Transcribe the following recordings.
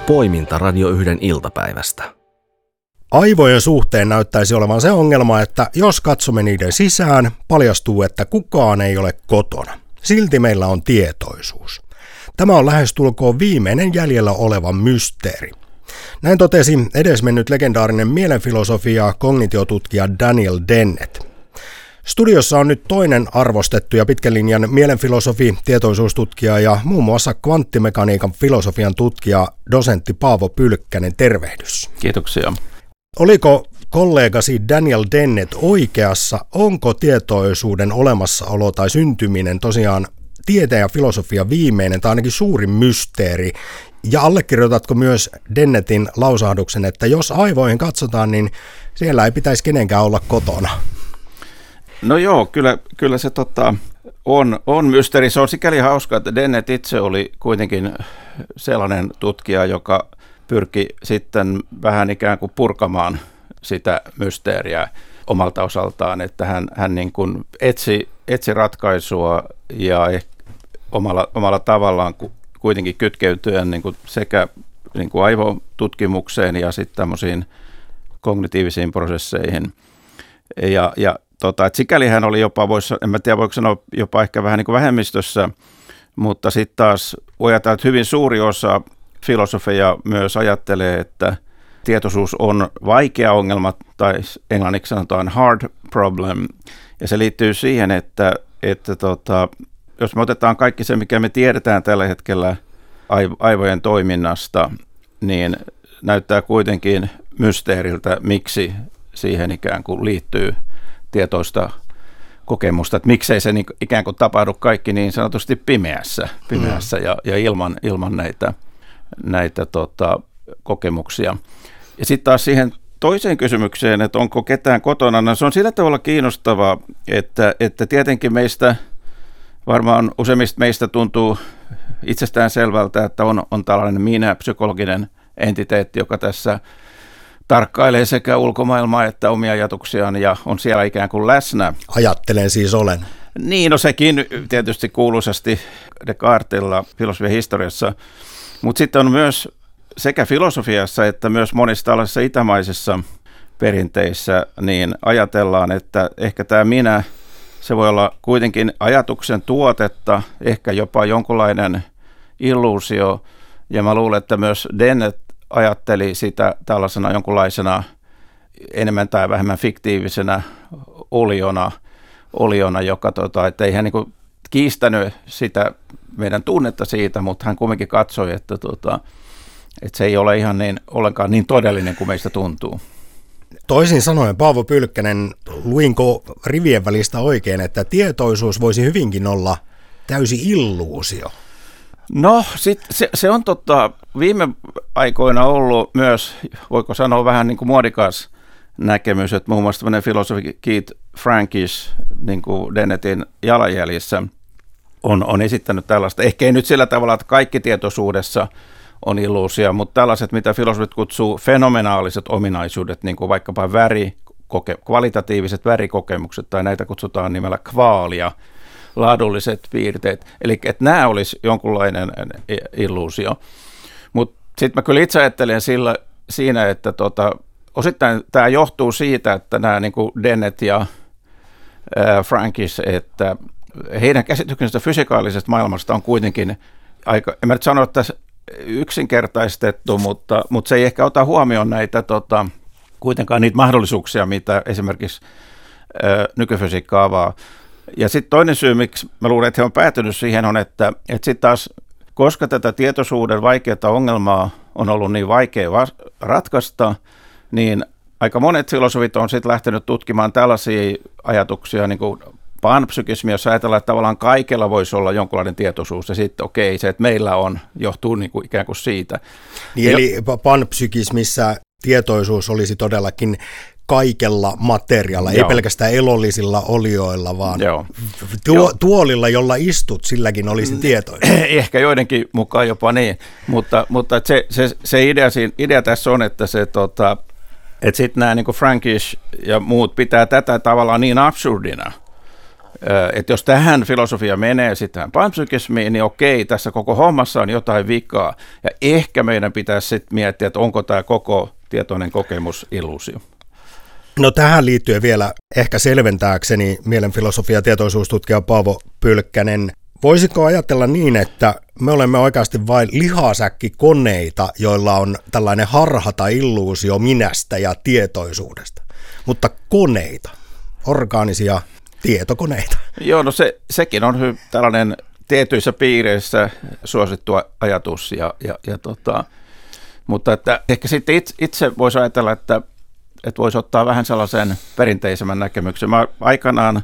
Poiminta Radio 1 iltapäivästä. Aivojen suhteen näyttäisi olevan se ongelma, että jos katsomme niiden sisään, paljastuu, että kukaan ei ole kotona. Silti meillä on tietoisuus. Tämä on lähestulkoon viimeinen jäljellä oleva mysteeri. Näin totesi edesmennyt legendaarinen mielenfilosofi ja kognitiotutkija Daniel Dennett. Studiossa on nyt toinen arvostettu ja pitkän linjan mielenfilosofi, tietoisuustutkija ja muun muassa kvanttimekaniikan filosofian tutkija, dosentti Paavo Pylkkänen. Tervehdys. Kiitoksia. Oliko kollegasi Daniel Dennett oikeassa? Onko tietoisuuden olemassaolo tai syntyminen tosiaan tieteen ja filosofian viimeinen tai ainakin suurin mysteeri? Ja allekirjoitatko myös Dennettin lausahduksen, että jos aivoihin katsotaan, niin siellä ei pitäisi kenenkään olla kotona? No joo, kyllä se on mysteeri. Se on sikäli hauska, että Dennett itse oli kuitenkin sellainen tutkija, joka pyrki sitten vähän ikään kuin purkamaan sitä mysteeriä omalta osaltaan, että hän niin kuin etsi ratkaisua ja omalla tavallaan kuitenkin kytkeytyen niin kuin sekä niin kuin aivotutkimukseen ja sitten tämmöisiin kognitiivisiin prosesseihin. Että sikäli hän oli jopa, en mä tiedä voiko sanoa jopa ehkä vähän niin kuin vähemmistössä, mutta sitten taas voi ajatella, että hyvin suuri osa filosofeja myös ajattelee, että tietoisuus on vaikea ongelma, tai englanniksi sanotaan hard problem, ja se liittyy siihen, että jos me otetaan kaikki se, mikä me tiedetään tällä hetkellä aivojen toiminnasta, niin näyttää kuitenkin mysteeriltä, miksi siihen ikään kuin liittyy tietoista kokemusta, että miksei se niin ikään kuin tapahdu kaikki niin sanotusti pimeässä ja ilman näitä kokemuksia. Ja sitten taas siihen toiseen kysymykseen, että onko ketään kotona, no se on sillä tavalla kiinnostavaa, että tietenkin varmaan useimmista meistä tuntuu itsestään selvältä, että on tällainen minä psykologinen entiteetti, joka tässä tarkkailee sekä ulkomaailmaa että omia ajatuksiaan ja on siellä ikään kuin läsnä. Ajattelen siis olen. Niin, no sekin tietysti kuuluisasti Descartesilla filosofian historiassa, mutta sitten on myös sekä filosofiassa että myös monissa tällaisissa itämaisissa perinteissä niin ajatellaan, että ehkä tämä minä, se voi olla kuitenkin ajatuksen tuotetta, ehkä jopa jonkunlainen illuusio, ja mä luulen, että myös Dennett ajatteli sitä tällaisena jonkunlaisena enemmän tai vähemmän fiktiivisenä oliona joka että ei hän niin kuin kiistänyt sitä meidän tunnetta siitä, mutta hän kuitenkin katsoi, että se ei ole ihan ollenkaan niin todellinen kuin meistä tuntuu. Toisin sanoen, Paavo Pylkkänen, luinko rivien välistä oikein, että tietoisuus voisi hyvinkin olla täysi illuusio? No, se on viime aikoina ollut myös, voiko sanoa vähän niin kuin muodikas näkemys, että muun muassa tämmöinen filosofi Keith Frankish niin kuin Dennettin jalanjäljissä on esittänyt tällaista. Ehkä ei nyt sillä tavalla, että kaikki tietoisuudessa on illuusia, mutta tällaiset, mitä filosofit kutsuu fenomenaaliset ominaisuudet, niin kuin vaikkapa kvalitatiiviset värikokemukset, tai näitä kutsutaan nimellä kvaalia, laadulliset piirteet, eli että nämä olisi jonkunlainen illuusio. Mutta sitten mä kyllä itse ajattelen siinä, että osittain tämä johtuu siitä, että nämä niin kuin Dennett ja Frankish, että heidän käsityksensä fysikaalisesta maailmasta on kuitenkin aika, en mä nyt sano, että yksinkertaistettu, mutta se ei ehkä ota huomioon näitä kuitenkaan niitä mahdollisuuksia, mitä esimerkiksi nykyfysiikka avaa. Ja sitten toinen syy, miksi mä luulen, että he on päätynyt siihen, on, että sitten taas, koska tätä tietoisuuden vaikeaa ongelmaa on ollut niin vaikea ratkaista, niin aika monet filosofit on sitten lähtenyt tutkimaan tällaisia ajatuksia, niin kuin panpsykismi, jos ajatellaan, että tavallaan kaikella voisi olla jonkunlainen tietoisuus, ja sitten se, että meillä on, johtuu niin kuin ikään kuin siitä. Niin, eli panpsykismissä tietoisuus olisi todellakin kaikella materiaalilla, ei pelkästään elollisilla olioilla, vaan tuolilla, jolla istut, silläkin olisi tietoisuus. Ehkä joidenkin mukaan jopa niin, mutta se idea tässä on, että että sitten nämä niin kuin Frankish ja muut pitää tätä tavallaan niin absurdina, Että jos tähän filosofia menee sitten panpsykismiin, niin okei, tässä koko hommassa on jotain vikaa. Ja ehkä meidän pitäisi sitten miettiä, että onko tämä koko tietoinen kokemus illuusio. No tähän liittyen vielä ehkä selventääkseni mielenfilosofia- ja tietoisuustutkija Paavo Pylkkänen. Voisiko ajatella niin, että me olemme oikeasti vain lihasäkkikoneita, joilla on tällainen harha tai illuusio minästä ja tietoisuudesta, mutta koneita, orgaanisia tietokoneita? Joo, no sekin on tällainen tietyissä piireissä suosittu ajatus, mutta että ehkä sitten itse voisi ajatella, että voisi ottaa vähän sellaisen perinteisemmän näkemyksen. Mä aikanaan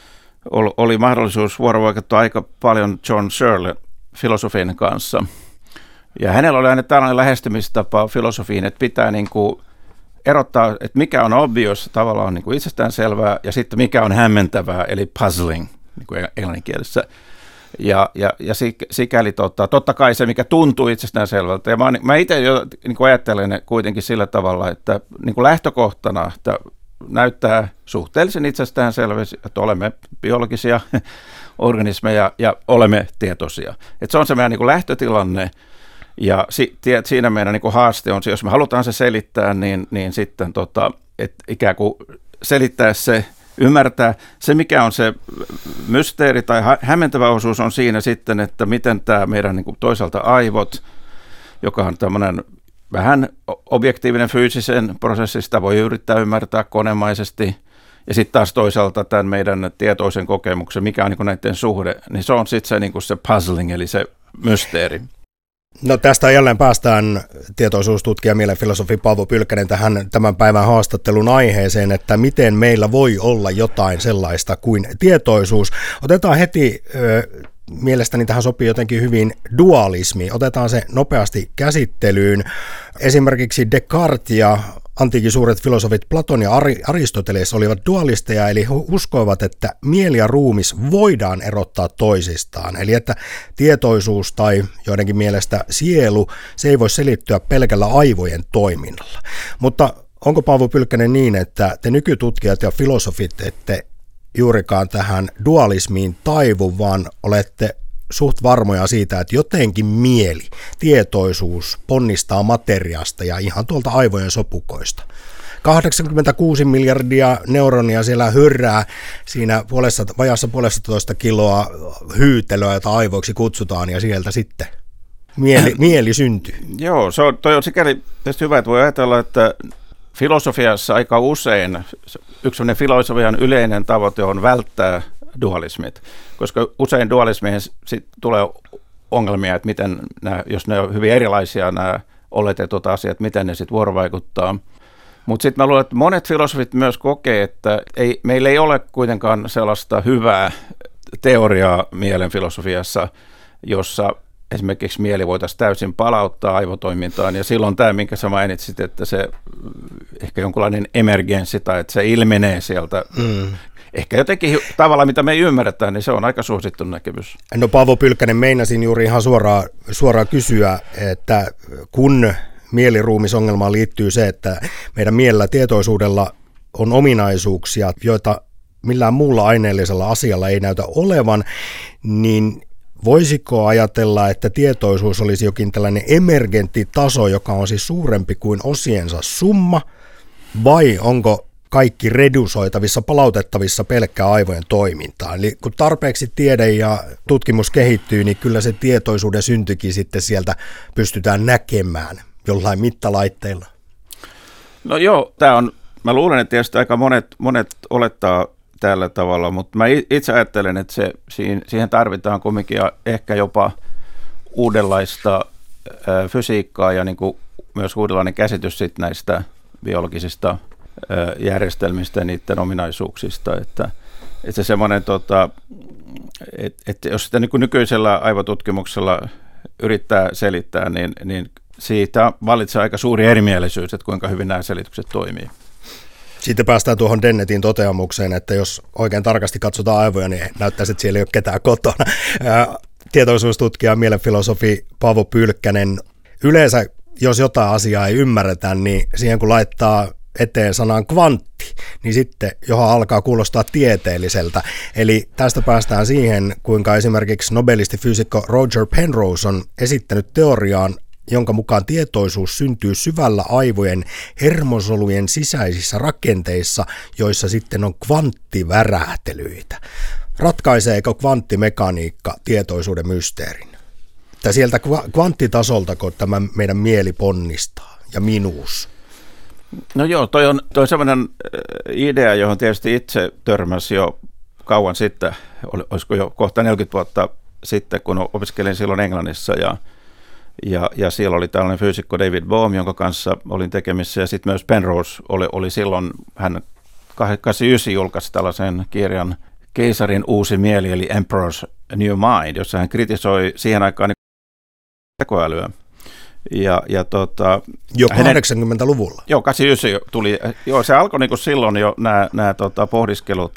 oli mahdollisuus vuorovaikuttaa aika paljon John Searle filosofin kanssa. Ja hänellä oli aina tällainen lähestymistapa filosofiin, että pitää niin kuin erottaa, että mikä on obvious, tavallaan niin kuin itsestäänselvää, ja sitten mikä on hämmentävää, eli puzzling niin kuin englanninkielessä. Ja sikäli totta kai se, mikä tuntuu itsestäänselvältä. Ja mä itse jo niin kuin ajattelen kuitenkin sillä tavalla, että niin kuin lähtökohtana että näyttää suhteellisen itsestäänselvästi, että olemme biologisia organismeja ja olemme tietoisia. Että se on se meidän niin kuin lähtötilanne. Ja siinä meidän niin kuin haaste on se, jos me halutaan se selittää, niin sitten että ikään kuin selittää se, ymmärtää se, mikä on se mysteeri tai hämmentävä osuus on siinä sitten, että miten tämä meidän niin kuin toisaalta aivot, joka on tämmöinen vähän objektiivinen fyysisen prosessista, voi yrittää ymmärtää konemaisesti, ja sitten taas toisaalta tämän meidän tietoisen kokemuksen, mikä on niin kuin näiden suhde, niin se on sitten se, niin kuin se puzzling, eli se mysteeri. No tästä jälleen päästään tietoisuustutkija mielenfilosofi Paavo Pylkkänen tähän tämän päivän haastattelun aiheeseen, että miten meillä voi olla jotain sellaista kuin tietoisuus. Otetaan heti, mielestäni tähän sopii jotenkin hyvin dualismi, otetaan se nopeasti käsittelyyn. Esimerkiksi Descartes ja antiikin suuret filosofit Platon ja Aristoteles olivat dualisteja, eli he uskoivat, että mieli ja ruumis voidaan erottaa toisistaan. Eli että tietoisuus tai joidenkin mielestä sielu, se ei voi selittyä pelkällä aivojen toiminnalla. Mutta onko Paavo Pylkkänen niin, että te nykytutkijat ja filosofit ette juurikaan tähän dualismiin taivu, vaan olette suht varmoja siitä, että jotenkin mieli, tietoisuus ponnistaa materiasta ja ihan tuolta aivojen sopukoista. 86 miljardia neuronia siellä hyrrää siinä vajaassa 1,5 kiloa hyytelöä, jota aivoiksi kutsutaan, ja sieltä sitten mieli syntyy. Joo, toi on sikäli tietysti hyvä, että voi ajatella, että filosofiassa aika usein yksi filosofian yleinen tavoite on välttää dualismit, koska usein dualismiin tulee ongelmia, että miten jos ne on hyvin erilaisia nämä oletetut asiat, miten ne sitten vuorovaikuttaa. Mutta sitten mä luulen, että monet filosofit myös kokee, että meillä ei ole kuitenkaan sellaista hyvää teoriaa mielenfilosofiassa, jossa esimerkiksi mieli voitaisiin täysin palauttaa aivotoimintaan, ja silloin tämä, minkä sä mainitsit, että se ehkä jonkunlainen emergenssi tai että se ilmenee sieltä, ehkä jotenkin tavalla, mitä me ei ymmärretä, niin se on aika suosittu näkemys. No Paavo Pylkkänen, meinasin juuri ihan suoraan kysyä, että kun mieliruumisongelmaan liittyy se, että meidän mielellä tietoisuudella on ominaisuuksia, joita millään muulla aineellisella asialla ei näytä olevan, niin voisiko ajatella, että tietoisuus olisi jokin tällainen emergentti taso, joka on siis suurempi kuin osiensa summa, vai onko kaikki redusoitavissa, palautettavissa pelkkää aivojen toimintaan? Eli kun tarpeeksi tiede ja tutkimus kehittyy, niin kyllä se tietoisuuden syntykin sitten sieltä pystytään näkemään jollain mittalaitteilla. No joo, mä luulen, että tietysti aika monet olettaa tällä tavalla, mutta mä itse ajattelen, että siihen tarvitaan kuitenkin ehkä jopa uudenlaista fysiikkaa ja niin kuin myös uudenlainen käsitys sit näistä biologisista järjestelmistä ja niiden ominaisuuksista, että se semmoinen, että jos sitä niin kuin nykyisellä aivotutkimuksella yrittää selittää, niin siitä vallitsee aika suuri erimielisyys, että kuinka hyvin nämä selitykset toimii. Sitten päästään tuohon Dennetin toteamukseen, että jos oikein tarkasti katsotaan aivoja, niin näyttäisi, että siellä ei ole ketään kotona. Tietoisuustutkija, mielenfilosofi Paavo Pylkkänen. Yleensä, jos jotain asiaa ei ymmärretä, niin siihen kun laittaa eteen sanan kvantti, niin sitten johon alkaa kuulostaa tieteelliseltä. Eli tästä päästään siihen, kuinka esimerkiksi nobelistifyysikko Roger Penrose on esittänyt teoriaan, jonka mukaan tietoisuus syntyy syvällä aivojen hermosolujen sisäisissä rakenteissa, joissa sitten on kvanttivärähtelyitä. Ratkaiseeko kvanttimekaniikka tietoisuuden mysteerin? Että sieltä kvanttitasolta, kun tämä meidän mieli ponnistaa ja minuus? No joo, toi on sellainen idea, johon tietysti itse törmäsin jo kauan sitten, olisiko jo kohta 40 vuotta sitten, kun opiskelin silloin Englannissa ja siellä oli tällainen fyysikko David Bohm, jonka kanssa olin tekemissä, ja sitten myös Penrose oli silloin, hän 89 julkaisi tällaisen kirjan Keisarin uusi mieli, eli Emperor's New Mind, jossa hän kritisoi siihen aikaan tekoälyä. Jo 80-luvulla? Joo, 89 tuli. Joo, se alkoi niin kuin silloin jo nämä pohdiskelut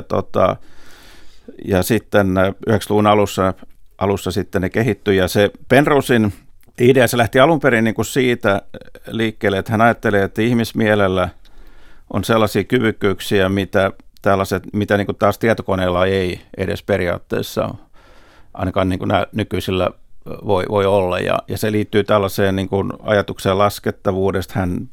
ja sitten 90-luvun alussa sitten ne kehittyi. Ja se Penrosen idea, se lähti alun perin niin kuin siitä liikkeelle, että hän ajattelee, että ihmismielellä on sellaisia kyvykkyyksiä, mitä niin kuin taas tietokoneella ei edes periaatteessa ainakaan niin kuin nykyisillä voi olla, ja se liittyy tällaiseen niin kuin ajatukseen laskettavuudesta. Hän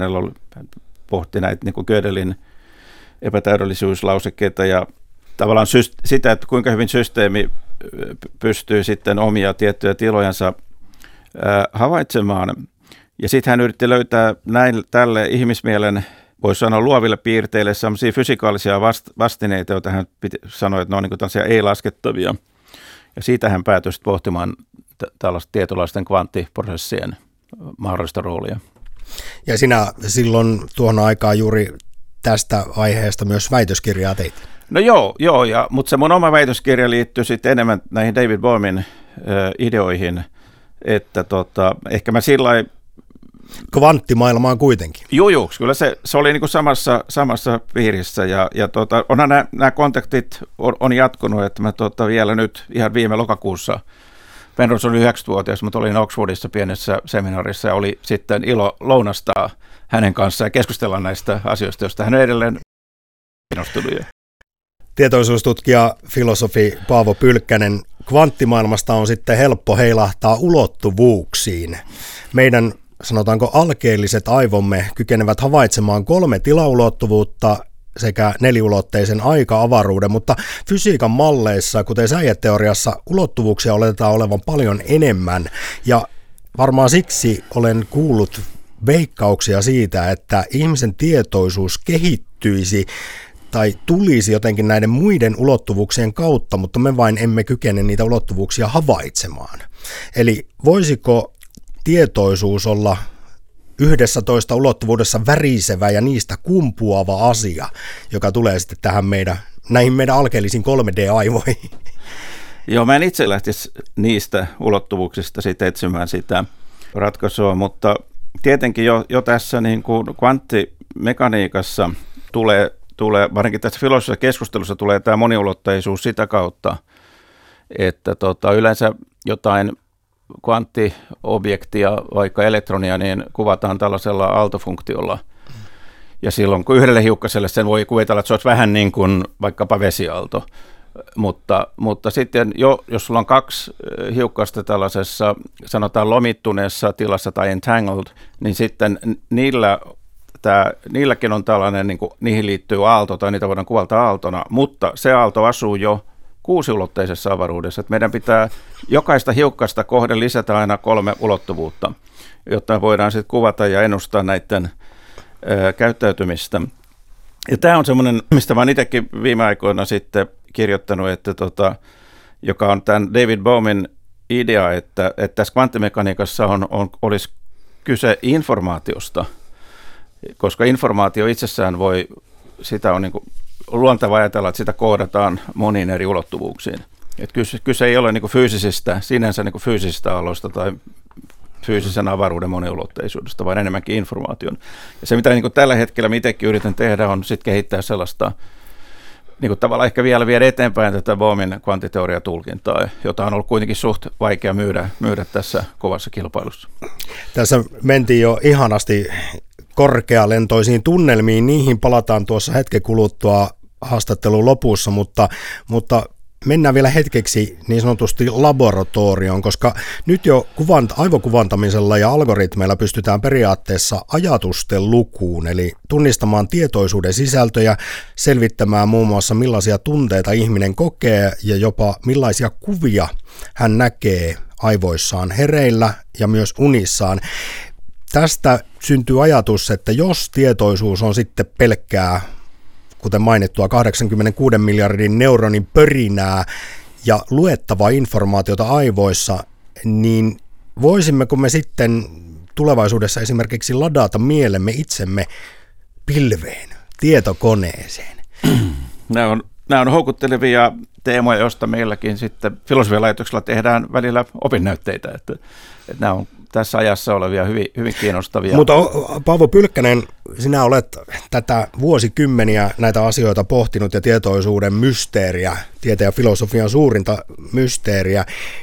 pohti näitä niin kuin Gödelin epätäydellisyyslausekkeita ja tavallaan sitä, että kuinka hyvin systeemi pystyy sitten omia tiettyjä tilojansa havaitsemaan. Ja sitten hän yritti löytää tälle ihmismielen, voisi sanoa luoville piirteille, sellaisia fysikaalisia vastineita, joita hän sanoi, että ne on niin kuin tällaisia ei-laskettavia. Ja siitä hän päätyi pohtimaan tällaisten tietynlaisten kvanttiprosessien mahdollista roolia. Ja sinä silloin tuohon aikaan juuri tästä aiheesta myös väitöskirjaa teit. No joo, mutta se mun oma väitöskirja liittyy sitten enemmän näihin David Bohmin ideoihin, että ehkä mä sillain kvanttimaailmaan kuitenkin. Joo, kyllä se oli niin kuin samassa piirissä ja onhan nämä kontaktit on jatkunut, että mä vielä nyt ihan viime lokakuussa, Penrose oli 9-vuotias, mutta olin Oxfordissa pienessä seminaarissa ja oli sitten ilo lounastaa hänen kanssaan ja keskustella näistä asioista, joista hän on edelleen kiinnostunut. Tietoisuustutkija, filosofi Paavo Pylkkänen, kvanttimaailmasta on sitten helppo heilahtaa ulottuvuuksiin. Meidän sanotaanko alkeelliset aivomme kykenevät havaitsemaan 3 tilaulottuvuutta sekä 4-ulotteisen aika-avaruuden, mutta fysiikan malleissa, kuten säieteoriassa, ulottuvuuksia oletetaan olevan paljon enemmän. Ja varmaan siksi olen kuullut veikkauksia siitä, että ihmisen tietoisuus kehittyisi tai tulisi jotenkin näiden muiden ulottuvuuksien kautta, mutta me vain emme kykene niitä ulottuvuuksia havaitsemaan. Eli voisiko tietoisuus olla 11 ulottuvuudessa värisevä ja niistä kumpuava asia, joka tulee sitten näihin meidän alkeellisiin 3D-aivoihin? Joo, mä en itse lähtisi niistä ulottuvuuksista sitten etsimään sitä ratkaisua, mutta tietenkin jo tässä niin kuin kvanttimekaniikassa tulee, varsinkin tässä filosofisessa keskustelussa tulee tämä moniulotteisuus sitä kautta, että yleensä jotain kvanttiobjektia, vaikka elektronia, niin kuvataan tällaisella aaltofunktiolla. Ja silloin kun yhdelle hiukkaselle sen voi kuvitella, että se olisi vähän niin kuin vaikkapa vesiaalto. Mutta sitten jos sulla on 2 hiukkasta tällaisessa, sanotaan lomittuneessa tilassa tai entangled, niin sitten niilläkin on tällainen, niin kuin, niihin liittyy aalto tai niitä voidaan kuvata aaltona, mutta se aalto asuu jo 6-ulotteisessa avaruudessa. Että meidän pitää jokaista hiukkasta kohden lisätä aina 3 ulottuvuutta, jotta voidaan sitten kuvata ja ennustaa näiden käyttäytymistä. Ja tämä on semmoinen, mistä mä oon itsekin viime aikoina sitten kirjoittanut, että joka on tämän David Bohmin idea, että tässä kvanttimekaniikassa olisi kyse informaatiosta, koska informaatio itsessään sitä on niin kuin luonteva ajatella, että sitä koodataan moniin eri ulottuvuuksiin. Että kyse ei ole niin kuin sinänsä niin kuin fyysisistä aloista tai fyysisen avaruuden moniulotteisuudesta, vaan enemmänkin informaation. Ja se, mitä niin kuin tällä hetkellä itsekin yritän tehdä, on sitten kehittää sellaista, niin kuin tavallaan ehkä vielä viedä eteenpäin tätä Bohmin kvanttiteoriatulkintaa, jota on ollut kuitenkin suht vaikea myydä tässä kovassa kilpailussa. Tässä mentiin jo ihanasti korkealentoisiin tunnelmiin, niihin palataan tuossa hetken kuluttua haastattelun lopussa, mutta mennään vielä hetkeksi niin sanotusti laboratorioon, koska nyt jo aivokuvantamisella ja algoritmeilla pystytään periaatteessa ajatusten lukuun, eli tunnistamaan tietoisuuden sisältöjä, selvittämään muun muassa millaisia tunteita ihminen kokee ja jopa millaisia kuvia hän näkee aivoissaan hereillä ja myös unissaan. Tästä syntyy ajatus, että jos tietoisuus on sitten pelkkää, kuten mainittua, 86 miljardin neuronin pörinää ja luettavaa informaatiota aivoissa, niin voisimmeko me sitten tulevaisuudessa esimerkiksi ladata mielemme itsemme pilveen, tietokoneeseen? Nämä on houkuttelevia teemoja, joista meilläkin sitten filosofialaitoksella tehdään välillä opinnäytteitä, että nämä on tässä ajassa olevia hyvin kiinnostavia. Mutta Paavo Pylkkänen, sinä olet tätä vuosikymmeniä näitä asioita pohtinut ja tietoisuuden mysteeriä, tieteen ja filosofian suurinta mysteeriä,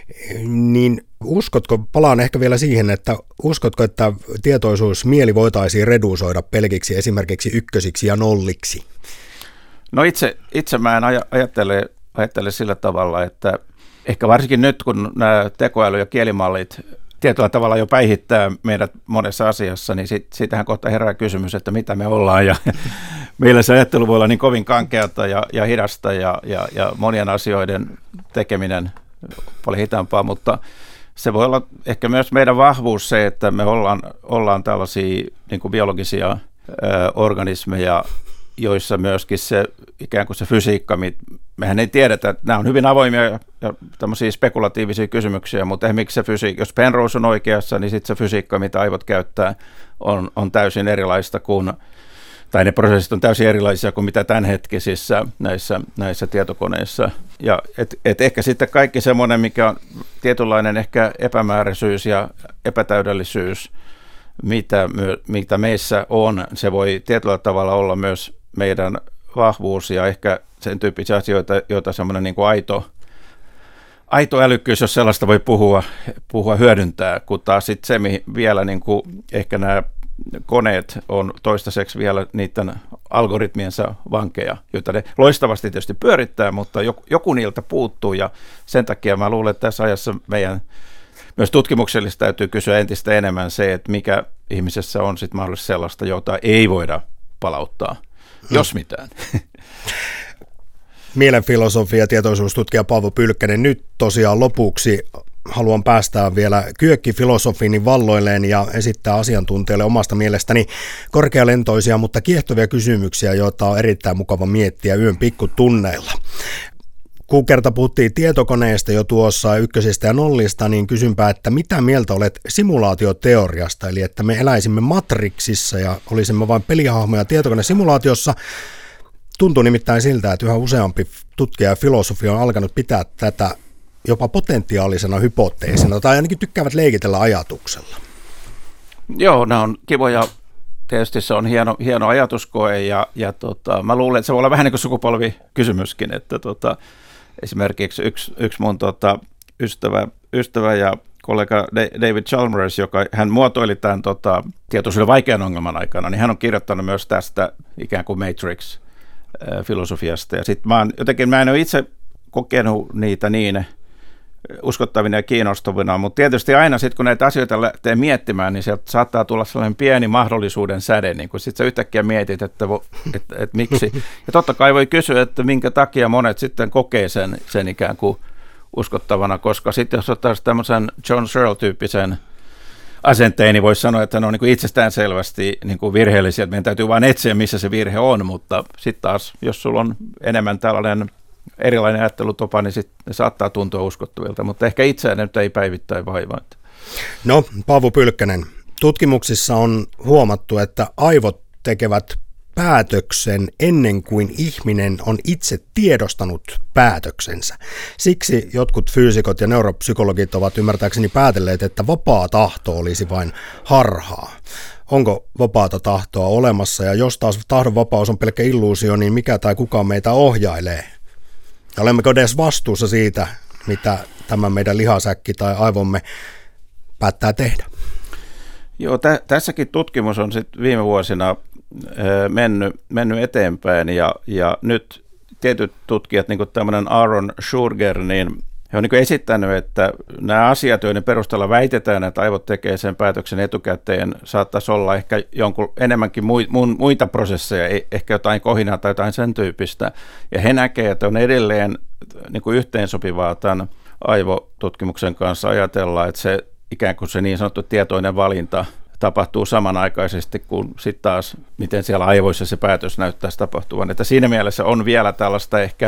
niin palaan ehkä vielä siihen, että uskotko, että tietoisuusmieli voitaisiin redusoida pelkiksi esimerkiksi ykkösiksi ja nolliksi? No itse mä en ajattele sillä tavalla, että ehkä varsinkin nyt, kun nämä tekoäly- ja kielimallit tietyllä tavalla jo päihittää meidät monessa asiassa, niin siitähän kohta herää kysymys, että mitä me ollaan. Ja meillä se ajattelu voi olla niin kovin kankeata ja hidasta ja monien asioiden tekeminen paljon hitaampaa, mutta se voi olla ehkä myös meidän vahvuus se, että me ollaan tällaisia niin kuin biologisia organismeja, joissa myöskin se ikään kuin se fysiikka, mehän ei tiedetä, että nämä on hyvin avoimia ja tämmöisiä spekulatiivisia kysymyksiä, mutta esimerkiksi se fysiikka, jos Penrose on oikeassa, niin sitten se fysiikka, mitä aivot käyttää, on täysin erilaista tai ne prosessit on täysin erilaisia kuin mitä tämänhetkisissä näissä tietokoneissa. Ja et ehkä sitten kaikki semmoinen, mikä on tietynlainen ehkä epämääräisyys ja epätäydellisyys, mitä meissä on, se voi tietyllä tavalla olla myös meidän vahvuus ja ehkä sen tyyppisiä asioita, joita semmoinen niin kuin aito älykkyys, jos sellaista voi puhua hyödyntää, kun taas sitten se vielä niin kuin ehkä nämä koneet on toistaiseksi vielä niiden algoritmiensa vankeja, joita ne loistavasti tietysti pyörittää, mutta joku niiltä puuttuu ja sen takia mä luulen, että tässä ajassa meidän myös tutkimuksellisesti täytyy kysyä entistä enemmän se, että mikä ihmisessä on sitten mahdollisesti sellaista, jota ei voida palauttaa, jos mitään. Mielenfilosofi ja tietoisuustutkija Paavo Pylkkänen, nyt tosiaan lopuksi haluan päästää vielä kyökkifilosofini valloilleen ja esittää asiantuntijalle omasta mielestäni korkealentoisia, mutta kiehtovia kysymyksiä, joita on erittäin mukava miettiä yön pikkutunneilla. Kun kerta puhuttiin tietokoneesta jo tuossa ykkösistä ja nollista, niin kysynpä, että mitä mieltä olet simulaatioteoriasta, eli että me eläisimme matriksissa ja olisimme vain pelihahmoja tietokonesimulaatiossa. Tuntuu nimittäin siltä, että yhä useampi tutkija ja filosofi on alkanut pitää tätä jopa potentiaalisena hypoteesina, tai ainakin tykkäävät leikitellä ajatuksella. Joo, nämä on kivoja. Tietysti se on hieno ajatuskoe, ja mä luulen, että se voi olla vähän niin kuin sukupolvikysymyskin, että esimerkiksi yksi mun ystävä ja kollega David Chalmers, hän muotoili tämän tietoisuuden vaikean ongelman aikana, niin hän on kirjoittanut myös tästä ikään kuin Matrix-filosofiasta, ja sitten mä en ole itse kokenut niitä niin uskottavina ja kiinnostavina, mutta tietysti aina sitten, kun näitä asioita lähtee miettimään, niin sieltä saattaa tulla sellainen pieni mahdollisuuden säde, niin kun sitten sä yhtäkkiä mietit, että miksi. Ja totta kai voi kysyä, että minkä takia monet sitten kokee sen ikään kuin uskottavana, koska sitten jos ottaa tämmöisen John Searle-tyyppisen asenteen, niin voisi sanoa, että ne on niin kuin itsestäänselvästi niin kuin virheellisiä, että meidän täytyy vain etsiä, missä se virhe on, mutta sitten taas, jos sulla on enemmän tällainen erilainen ajattelutopa, niin sitten saattaa tuntua uskottavilta, mutta ehkä itseään nyt ei päivittäin vaivaa. No, Paavo Pylkkänen, tutkimuksissa on huomattu, että aivot tekevät päätöksen ennen kuin ihminen on itse tiedostanut päätöksensä. Siksi jotkut fyysikot ja neuropsykologit ovat ymmärtääkseni päätelleet, että vapaa tahto olisi vain harhaa. Onko vapaata tahtoa olemassa, ja jos taas tahdonvapaus on pelkkä illuusio, niin mikä tai kuka meitä ohjailee? Olemmeko edes vastuussa siitä, mitä tämä meidän lihasäkki tai aivomme päättää tehdä? Joo, tässäkin tutkimus on sit viime vuosina mennyt eteenpäin ja nyt tietyt tutkijat, niin kuin tämmöinen Aaron Schurger, niin he on niin esittänyt, että nämä asiat, joiden perusteella väitetään, että aivot tekee sen päätöksen etukäteen, saattaisi olla ehkä jonkun enemmänkin muita prosesseja, ehkä jotain kohinaa tai jotain sen tyyppistä. Ja he näkevät, että on edelleen niin yhteensopivaa tämän aivotutkimuksen kanssa ajatella, että se ikään kuin se niin sanottu tietoinen valinta tapahtuu samanaikaisesti kuin sitten taas, miten siellä aivoissa se päätös näyttäisi tapahtuvan. Että siinä mielessä on vielä tällaista ehkä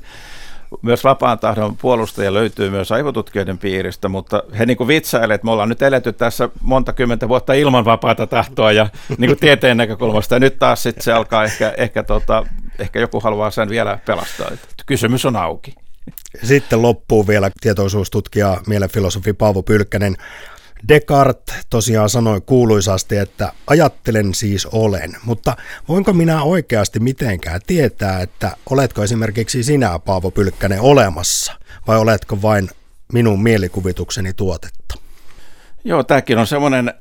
myös vapaan tahdon puolustajia löytyy myös aivotutkijoiden piiristä, mutta he niin kuin vitsailevat, että me ollaan nyt eletty tässä monta kymmentä vuotta ilman vapaata tahtoa ja niin kuin tieteen näkökulmasta, ja nyt taas sitten se alkaa ehkä joku haluaa sen vielä pelastaa. Että kysymys on auki. Sitten loppuu vielä tietoisuustutkija, mielenfilosofi Paavo Pylkkänen. Descartes tosiaan sanoi kuuluisasti, että ajattelen siis olen, mutta voinko minä oikeasti mitenkään tietää, että oletko esimerkiksi sinä, Paavo Pylkkänen, olemassa vai oletko vain minun mielikuvitukseni tuotetta? Joo, tämäkin on semmoinen,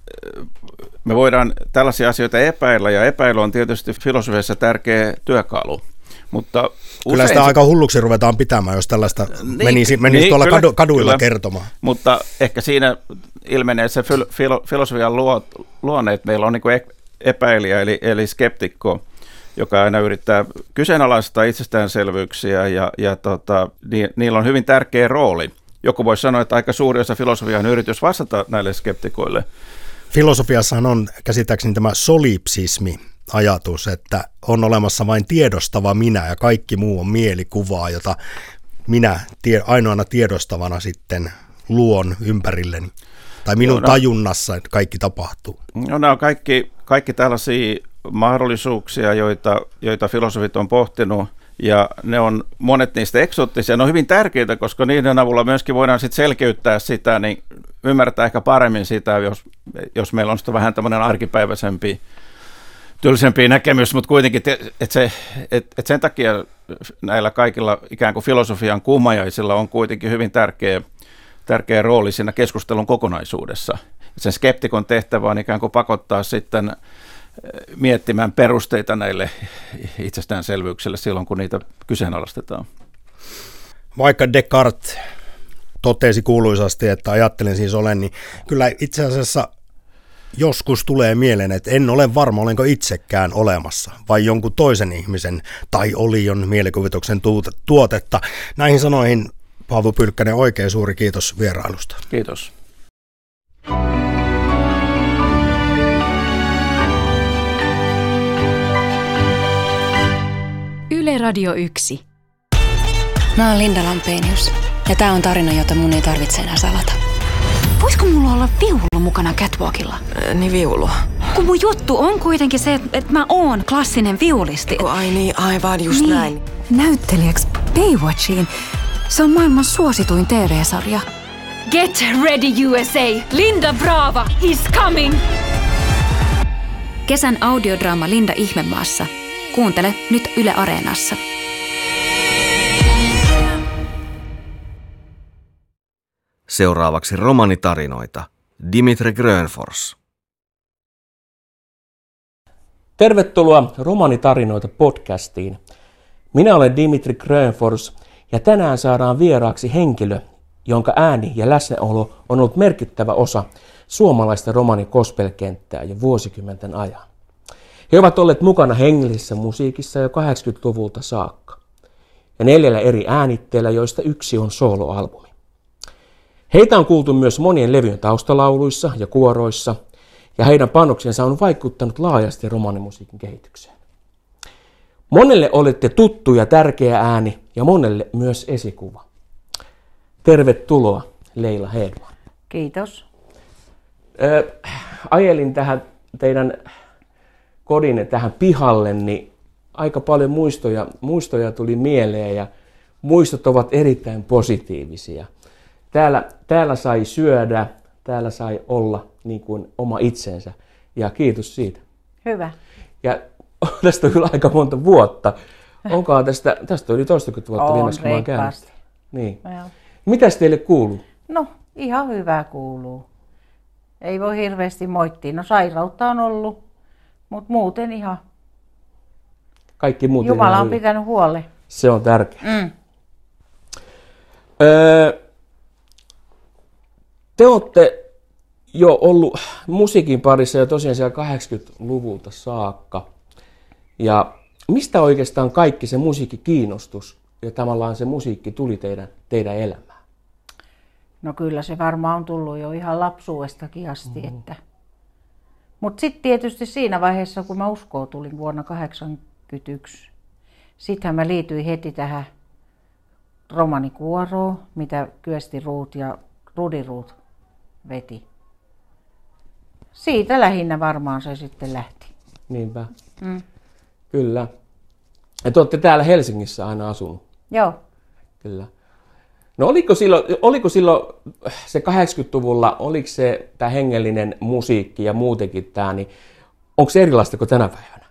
me voidaan tällaisia asioita epäillä ja epäily on tietysti filosofiassa tärkeä työkalu. Mutta kyllä sitä aika hulluksi ruvetaan pitämään, jos tällaista menisi tuolla kaduilla kertomaan. Mutta ehkä siinä ilmenee se filosofian luonne, että meillä on niin kuin epäilijä eli skeptikko, joka aina yrittää kyseenalaistaa itsestäänselvyyksiä ja niillä on hyvin tärkeä rooli. Joku voisi sanoa, että aika suuri osa filosofiaa on yritys vastata näille skeptikoille. Filosofiassahan on käsittääkseni tämä solipsismi, ajatus, että on olemassa vain tiedostava minä ja kaikki muu on mielikuvaa, jota minä ainoana tiedostavana sitten luon ympärilleni. Tai minun tajunnassa kaikki tapahtuu. No, nämä on kaikki tällaisia mahdollisuuksia, joita filosofit on pohtinut, ja ne on monet niistä eksoottisia. Ne on hyvin tärkeitä, koska niiden avulla myöskin voidaan sitten selkeyttää sitä, niin ymmärtää ehkä paremmin sitä, jos meillä on sitten vähän tämmöinen arkipäiväisempi, tylsempi näkemys, mutta kuitenkin, että sen takia näillä kaikilla ikään kuin filosofian kummajaisilla on kuitenkin hyvin tärkeä rooli siinä keskustelun kokonaisuudessa. Sen skeptikon tehtävä on ikään kuin pakottaa sitten miettimään perusteita näille itsestäänselvyyksille silloin, kun niitä kyseenalaistetaan. Vaikka Descartes totesi kuuluisasti, että ajattelen siis olen, niin kyllä itse asiassa joskus tulee mieleen, että en ole varma, olenko itsekään olemassa vai jonkun toisen ihmisen tai olion mielikuvituksen tuotetta. Näihin sanoihin Paavo Pylkkänen, oikein suuri kiitos vierailusta. Kiitos. Yle Radio 1. Mä oon Linda Lampenius ja tää on tarina, jota mun ei tarvitse enää salata. Voisiko mulla olla viulu mukana catwalkilla? Niin viulu. Kun mun juttu on kuitenkin se, että mä oon klassinen viulisti. Ai niin, aivan just niin. Näin. Näyttelijäksi Baywatchiin. Se on maailman suosituin TV-sarja. Get ready USA! Linda Brava is coming! Kesän audiodraama Linda Ihmemaassa. Kuuntele nyt Yle Areenassa. Seuraavaksi romanitarinoita. Dimitri Grönfors. Tervetuloa Romanitarinoita podcastiin. Minä olen Dimitri Grönfors ja tänään saadaan vieraaksi henkilö, jonka ääni ja läsnäolo on ollut merkittävä osa suomalaista romani-gospel-kenttää jo vuosikymmenten ajan. He ovat olleet mukana hengellisessä musiikissa jo 80-luvulta saakka ja 4 eri äänitteellä, joista yksi on soloalbumi. Heitä on kuultu myös monien levyjen taustalauluissa ja kuoroissa, ja heidän panoksensa on vaikuttanut laajasti romanimusiikin kehitykseen. Monelle olette tuttu ja tärkeä ääni, ja monelle myös esikuva. Tervetuloa, Leila Hedman. Kiitos. Ajelin tähän teidän kodinne tähän pihalle, niin aika paljon muistoja tuli mieleen, ja muistot ovat erittäin positiivisia. Täällä sai syödä, täällä sai olla niin kuin oma itsensä, ja kiitos siitä. Hyvä. Ja tästä on kyllä aika monta vuotta. Onkaan tästä on yli 20 vuotta viimeksi, kun mä oon käynyt. Niin. Mitäs teille kuuluu? No, ihan hyvä kuuluu. Ei voi hirveästi moittia. No sairautta on ollut, mutta muuten ihan. Kaikki muuten Jumala ihan on hyvin. pitänyt huolen. Se on tärkeää. Te olette jo ollut musiikin parissa jo tosiaan siellä 80-luvulta saakka. Ja mistä oikeastaan kaikki se musiikkikiinnostus ja tavallaan se musiikki tuli teidän elämään? No kyllä se varmaan on tullut jo ihan lapsuudestakin asti. Mutta sitten tietysti siinä vaiheessa, kun mä uskoon tulin vuonna 1981, sittenhän mä liityin heti tähän romanikuoroon, mitä Kyösti Ruut ja Rudi Ruut veti. Siitä lähinnä varmaan se sitten lähti. Niinpä. Kyllä. Ja te olette täällä Helsingissä aina asunut. Joo. Kyllä. No oliko silloin se 80-luvulla, oliko se tämä hengellinen musiikki ja muutenkin tämä, niin onko se erilaista kuin tänä päivänä?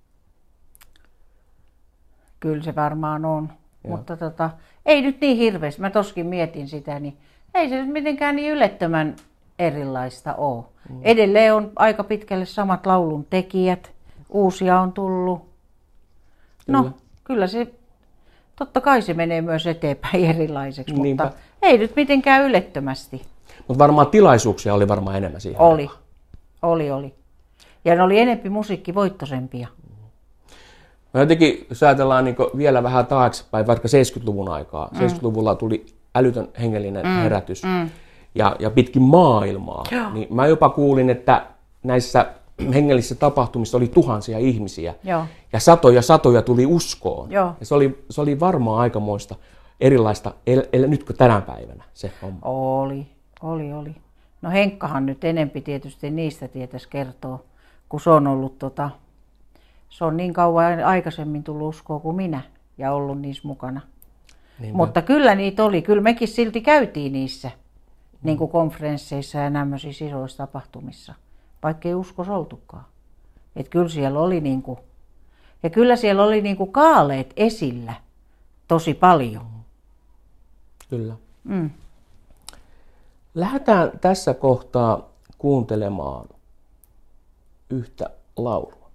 Kyllä se varmaan on. Joo. Mutta ei nyt niin hirveästi. Mä toskin mietin sitä, niin ei se nyt mitenkään niin ylettömän erilaista ole. Edelleen on aika pitkälle samat laulun tekijät. Uusia on tullut. No, kyllä se, totta kai se menee myös eteenpäin erilaiseksi, Niinpä. mutta ei nyt mitenkään ylettömästi. Mutta varmaan tilaisuuksia oli varmaan enemmän siihen. Oli. Ja ne oli enempi musiikkivoittoisempia. No jotenkin, jos ajatellaan niin vielä vähän taaksepäin, vaikka 70-luvun aikaa. 70-luvulla tuli älytön hengellinen herätys ja pitkin maailmaa. Niin mä jopa kuulin, että näissä hengellisissä tapahtumissa oli tuhansia ihmisiä. Joo. Ja satoja tuli uskoon. Joo. Ja se oli varmaan aikamoista erilaista, nyt kuin tänä päivänä se homma. Oli. No Henkkahan nyt enempi tietysti niistä tietäisi kertoa, kun se on ollut se on niin kauan aikaisemmin tullut uskoa kuin minä ja ollut niissä mukana. Niinpä. Mutta kyllä niitä oli. Kyllä mekin silti käytiin niissä niin kuin konferensseissa ja tämmöisissä isoissa tapahtumissa, vaikka ei uskos oltukaan. Että kyllä siellä oli ja kyllä siellä oli kaaleet esillä tosi paljon. Kyllä. Lähdetään tässä kohtaa kuuntelemaan yhtä laulua.